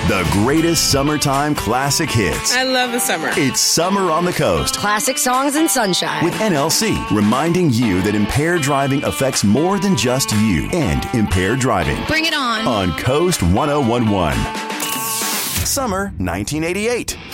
The greatest summertime classic hits. I love the summer. It's Summer on the Coast. Classic songs and sunshine. With NLC, reminding you that impaired driving affects more than just you and impaired driving. Bring it on. On Coast 1011. Summer 1988.